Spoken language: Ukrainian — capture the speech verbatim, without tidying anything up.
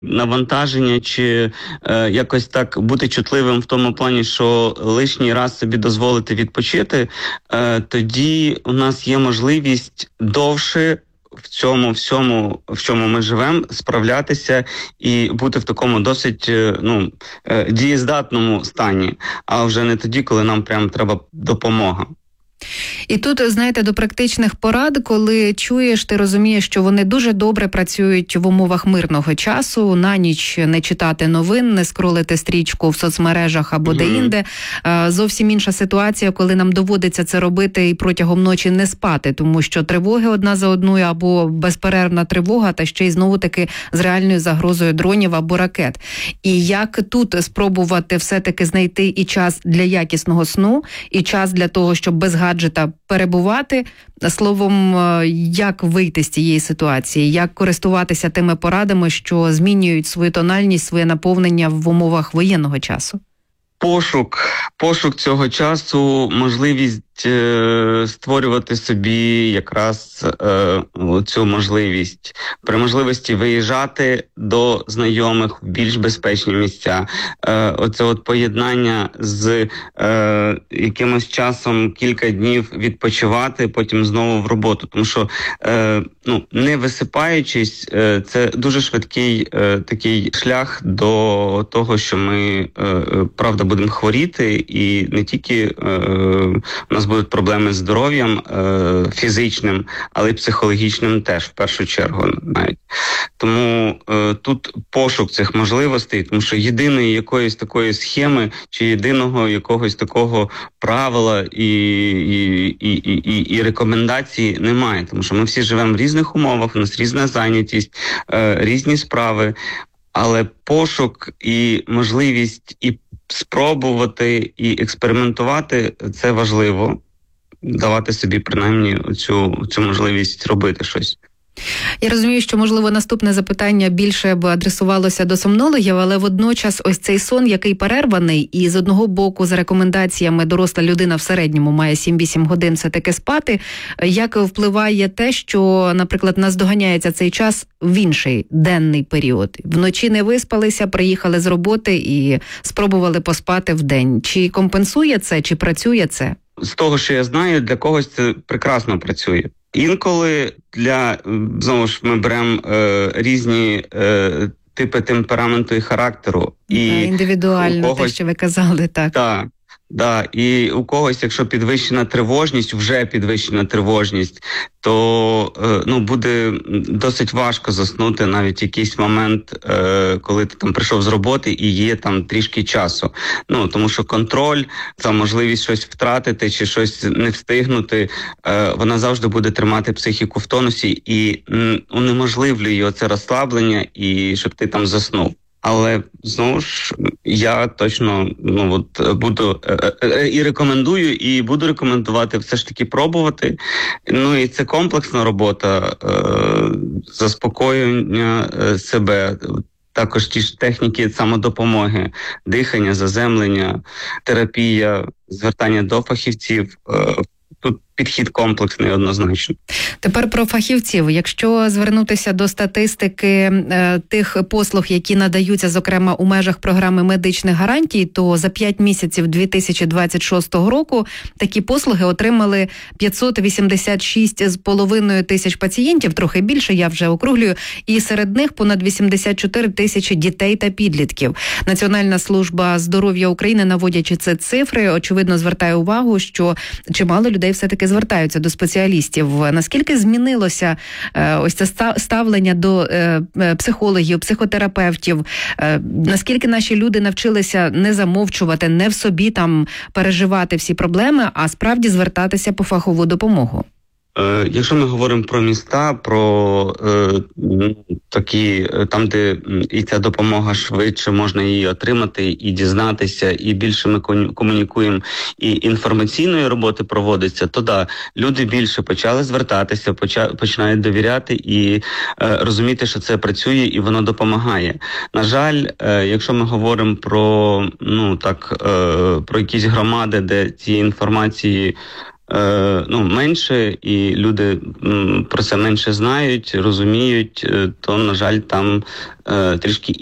навантаження чи е, якось так бути чутливим в тому плані, що лишній раз собі дозволити відпочити, е, тоді у нас є можливість довше в цьому всьому, в чому ми живемо, справлятися і бути в такому досить ну, дієздатному стані, а вже не тоді, коли нам прям треба допомога. І тут, знаєте, до практичних порад, коли чуєш, ти розумієш, що вони дуже добре працюють в умовах мирного часу, на ніч не читати новин, не скролити стрічку в соцмережах або mm-hmm. де-інде. Зовсім інша ситуація, коли нам доводиться це робити і протягом ночі не спати, тому що тривоги одна за одною або безперервна тривога, та ще й знову-таки з реальною загрозою дронів або ракет. І як тут спробувати все-таки знайти і час для якісного сну, і час для того, щоб без гаджета перебувати, словом, як вийти з цієї ситуації, як користуватися тими порадами, що змінюють свою тональність, своє наповнення в умовах воєнного часу? Пошук, пошук цього часу, можливість е, створювати собі якраз е, цю можливість. При можливості виїжджати до знайомих в більш безпечні місця. Е, оце от поєднання з е, якимось часом кілька днів відпочивати, потім знову в роботу. Тому що е, ну, не висипаючись, е, це дуже швидкий е, такий шлях до того, що ми, е, правда, будемо хворіти, і не тільки е, у нас будуть проблеми з здоров'ям е, фізичним, але й психологічним теж, в першу чергу навіть. Тому е, тут пошук цих можливостей, тому що єдиної якоїсь такої схеми чи єдиного якогось такого правила і, і, і, і, і рекомендації немає, тому що ми всі живемо в різних умовах, у нас різна зайнятість, е, різні справи, але пошук і можливість і спробувати і експериментувати – це важливо. Давати собі принаймні цю, цю можливість робити щось. Я розумію, що, можливо, наступне запитання більше б адресувалося до сомнологів, але водночас ось цей сон, який перерваний, і з одного боку, за рекомендаціями, доросла людина в середньому має сім-вісім годин все-таки спати, як впливає те, що, наприклад, наздоганяється цей час в інший денний період? Вночі не виспалися, приїхали з роботи і спробували поспати вдень. Чи компенсує це, чи працює це? З того, що я знаю, для когось це прекрасно працює. Інколи для, знову ж, ми беремо е, різні е, типи темпераменту і характеру. І та, індивідуально, когось, те, що ви казали, так. Так, да, і у когось, якщо підвищена тривожність, вже підвищена тривожність, то е, ну, буде досить важко заснути навіть якийсь момент, е, коли ти там прийшов з роботи і є там трішки часу. Ну, тому що контроль, ця можливість щось втратити чи щось не встигнути, е, вона завжди буде тримати психіку в тонусі і м, унеможливлює оце розслаблення, і щоб ти там заснув. Але, знову ж, я точно ну, от, буду е, е, і рекомендую, і буду рекомендувати все ж таки пробувати. Ну і це комплексна робота, е, заспокоєння е, себе, також ті ж техніки самодопомоги, дихання, заземлення, терапія, звертання до фахівців. Е, Тут підхід комплексний однозначно. Тепер про фахівців. Якщо звернутися до статистики е, тих послуг, які надаються, зокрема, у межах програми медичних гарантій, то за п'ять місяців дві тисячі двадцять шостого року такі послуги отримали п'ятсот вісімдесят шість з половиною тисяч пацієнтів, трохи більше, я вже округлюю, і серед них понад вісімдесят чотири тисячі дітей та підлітків. Національна служба здоров'я України, наводячи ці цифри, очевидно звертає увагу, що чимало людей все-таки звертаються до спеціалістів. Наскільки змінилося е, ось це ставлення до е, психологів, психотерапевтів? Е, наскільки наші люди навчилися не замовчувати, не в собі там переживати всі проблеми, а справді звертатися по фахову допомогу? Е, якщо ми говоримо про міста, про е, такі, там, де і ця допомога швидше можна її отримати, і дізнатися, і більше ми комунікуємо, і інформаційної роботи проводиться, то да, люди більше почали звертатися, поча, починають довіряти і е, розуміти, що це працює і воно допомагає. На жаль, е, якщо ми говоримо про, ну, так, е, про якісь громади, де цієї інформації е, ну, менше, і люди м, про це менше знають, розуміють, е, то, на жаль, там е, трішки